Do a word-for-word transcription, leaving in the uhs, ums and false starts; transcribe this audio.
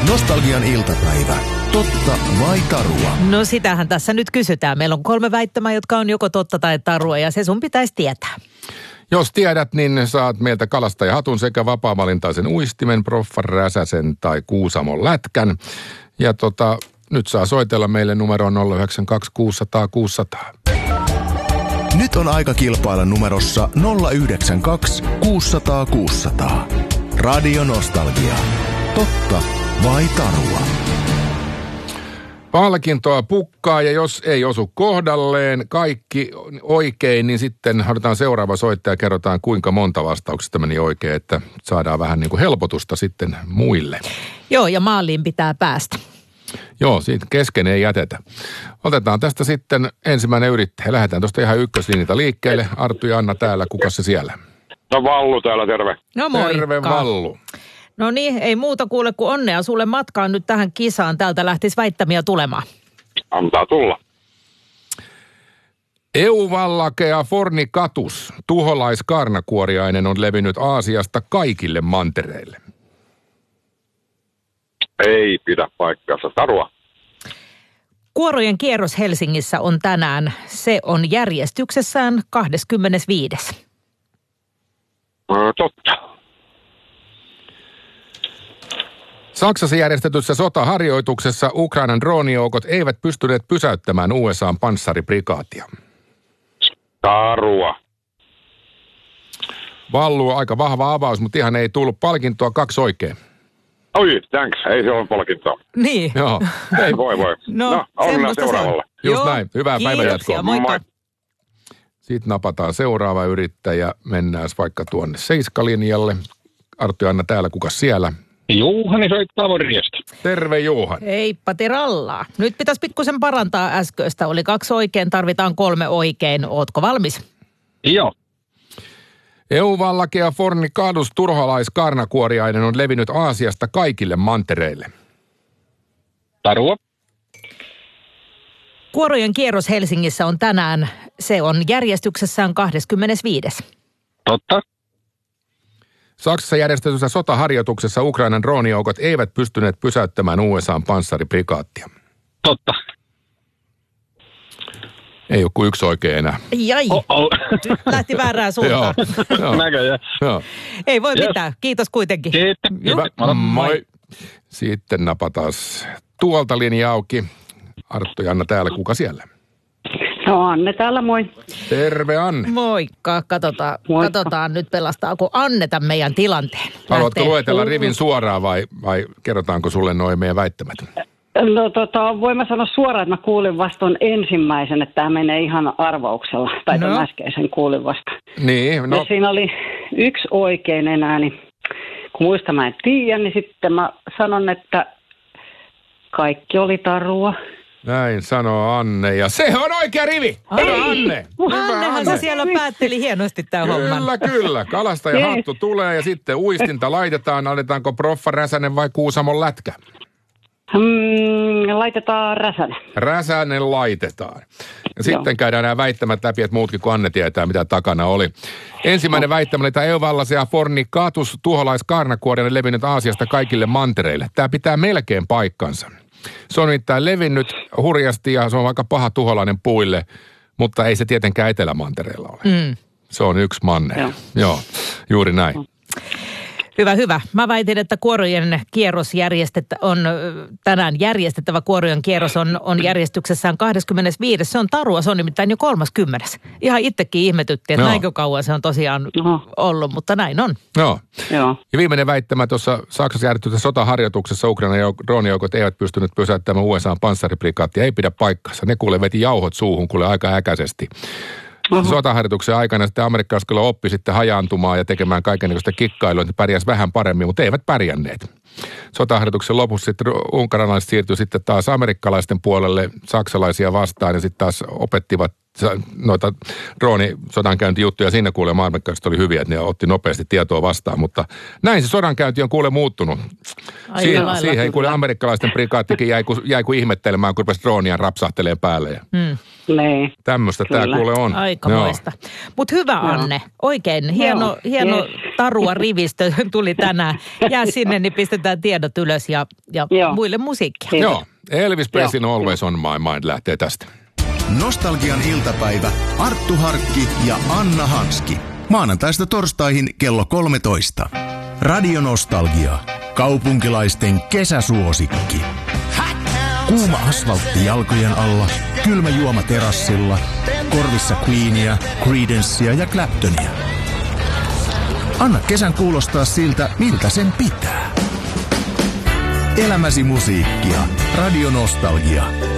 Nostalgian iltapäivä. Totta vai tarua? No sitähän tässä nyt kysytään. Meillä on kolme väittämää, jotka on joko totta tai tarua, ja se sun pitäisi tietää. Jos tiedät, niin saat meiltä kalastajahatun sekä vapaavalintaisen uistimen, Proffan Räsäsen tai Kuusamon lätkän. Ja tota, nyt saa soitella meille numeroon nolla yhdeksän kaksi kuusi nolla nolla kuusi nolla nolla. Nyt on aika kilpailla numerossa nolla yhdeksän kaksi kuusi nolla nolla kuusi nolla nolla. Radio Nostalgia. Totta vai tarua? Palkintoa pukkaa, ja jos ei osu kohdalleen kaikki oikein, niin sitten otetaan seuraava soittaja ja kerrotaan, kuinka monta vastauksesta meni oikein, että saadaan vähän niin kuin helpotusta sitten muille. Joo, ja maaliin pitää päästä. Joo, siitä kesken ei jätetä. Otetaan tästä sitten ensimmäinen yrittäjä. Lähdetään tuosta ihan ykköslinjata liikkeelle. Arttu ja Anna täällä, kukas se siellä? No Vallu täällä, terve. No moikka. Terve Vallu. No niin, ei muuta kuule kuin onnea sulle matkaan nyt tähän kisaan. Täältä lähtisi väittämiä tulemaan. Antaa tulla. Euvallakea fornicatus, tuholaiskarnakuoriainen, on levinnyt Aasiasta kaikille mantereille. Ei pidä paikkaansa. Tarua. Kuorojen kierros Helsingissä on tänään. Se on järjestyksessään kahdeskymmenesviides. Ö, totta. Saksassa järjestetyssä sotaharjoituksessa Ukrainan droonijoukot eivät pystyneet pysäyttämään U S A:n panssariprikaatia. Tarua. Vallu, aika vahva avaus, mutta ihan ei tullut palkintoa, kaksi oikein. Oi, thanks. Ei se ole palkintoa. Niin. Joo. Ei voi voi. No, no onnea seuraavalle. Just Joo, näin. Hyvää päivänjatkoa. Moikka. Moi. Sitten napataan seuraava yrittäjä. Mennään vaikka tuonne Seiskalinjalle. Arttu ja Anna täällä, kukas siellä? Juhani soittaa morjesta. Terve Juhan. Heippa tirallaa. Nyt pitäisi pikkusen parantaa äskeistä. Oli kaksi oikein, tarvitaan kolme oikein. Ootko valmis? Joo. Euvallakea fornicatus, turhalaiskarnakuoriainen, on levinnyt Aasiasta kaikille mantereille. Tarua. Kuorojen kierros Helsingissä on tänään. Se on järjestyksessään kahdeskymmenesviides. Totta. Saksassa järjestetyssä sotaharjoituksessa Ukrainan droonijoukot eivät pystyneet pysäyttämään U S A:n panssariprikaattia. Totta. Ei ole kuin yksi oikein enää. Jai, Oh-oh. nyt lähti väärään suuntaan. Joo. Näköjään. Joo. Ei voi Yes. mitään, kiitos kuitenkin. Kiitos. Hyvä. Moi. Moi. Sitten napataan tuolta linja auki. Arttu ja Anna täällä, kuka siellä? No Anne täällä, moi. Terve Anne. Moikka, katsotaan, Moikka. katsotaan nyt pelastaako Anne tämän meidän tilanteen. Haluatko Lähtee. luetella rivin suoraan vai, vai kerrotaanko sulle noin meidän väittämät? No tota, voin mä sanoa suoraan, että mä kuulin vasta ensimmäisen, että tämä menee ihan arvauksella. Tai No. no. äskeisen kuulin vasta. Niin, No. no Ja siinä oli yksi oikein enää, niin kun muista mä en tiedä, niin sitten mä sanon, että kaikki oli tarua. näin sanoo Anne ja se on oikea rivi. Hyvä Anne. Hyvä Annehan se siellä päätteli hienosti tämän homman. Kyllä, kyllä. Kalastaja Jees. hattu tulee ja sitten uistinta laitetaan. Annetaanko Proffa Räsänen vai Kuusamon lätkä? Hmm, laitetaan Räsänen. Räsänen laitetaan. Ja sitten Joo. käydään nämä väittämät läpi, että muutkin kuin Anne tietää, mitä takana oli. Ensimmäinen väittämä oli, että Euvallakea fornicatus, tuholaiskarnakuoriainen, levinnyt Aasiasta kaikille mantereille. Tämä pitää melkein paikkansa. Se on nimittäin levinnyt hurjasti ja se on aika paha tuholainen puille, mutta ei se tietenkään Etelämantereella ole. Mm. Se on yksi manner. Joo, Joo. Joo juuri näin. Hyvä, hyvä. Mä väitin, että kuorojen kierros järjestettä, on ö, tänään järjestettävä kuorojen kierros on, on järjestyksessään kahdeskymmenesviides. Se on tarua, se on nimittäin jo kolmaskymmenes. Ihan itsekin ihmetyttiin, että Joo. näinkö kauan se on tosiaan Oho. ollut, mutta näin on. Joo. Joo. Ja viimeinen väittämä tuossa Saksassa järjestetyssä sotaharjoituksessa Ukrainan jouk- droonijoukot eivät pystyneet pysäyttämään U S A:n panssariprikaattia. Ei pidä paikkansa. Ne kuule veti jauhot suuhun kuule aika äkäisesti. Oho. Sotaharjoituksen aikana sitten amerikkalaiset kyllä oppi sitten hajaantumaan ja tekemään kaikenlaista kikkailua, että pärjäs vähän paremmin, mutta eivät pärjänneet. Sotaharjoituksen lopussa sitten unkarilaiset siirtyi sitten taas amerikkalaisten puolelle saksalaisia vastaan ja sitten taas opettivat noita droonisodankäyntijuttuja. Siinä kuulee maailmankalaiset oli hyviä, että ne otti nopeasti tietoa vastaan, mutta näin se sodankäynti on kuule muuttunut. Aika Siihen, lailla siihen kyllä. kuule amerikkalaisten prikaattikin jäi, ku- jäi kuin ihmettelemään, kun rupesi droonia rapsahteleen päälle. Ja Mm. Niin. tämmöistä tämä Kyllä. kuule on. Aikamoista. Mutta hyvä Anne, oikein hieno, Joo, hieno yes. tarua rivistö tuli tänään. Jää sinne, niin pistetään tiedot ylös ja, ja Joo. muille musiikkia. Kiitos. Joo, Elvis Presley Always on my mind lähtee tästä. Nostalgian iltapäivä, Arttu Harkki ja Anna Hanski. Maanantaista torstaihin kello kolmetoista. Radio Nostalgia. Kaupunkilaisten kesäsuosikki. Kuuma asfaltti jalkojen alla, kylmä juoma terassilla, korvissa Queenia, Creedencea ja Claptonia. Anna kesän kuulostaa siltä, miltä sen pitää. Elämäsi musiikkia. Radio Nostalgia.